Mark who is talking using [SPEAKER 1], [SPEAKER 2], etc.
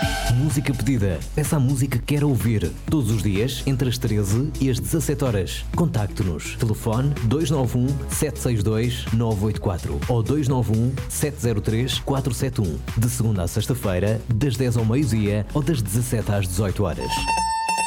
[SPEAKER 1] Música pedida. Peça a música que quer ouvir. Todos os dias, entre as 13 e as 17 horas. Contacte-nos. Telefone 291-762-984 ou 291-703-471. De segunda à sexta-feira, das 10 ao meio-dia ou das 17 às 18 horas.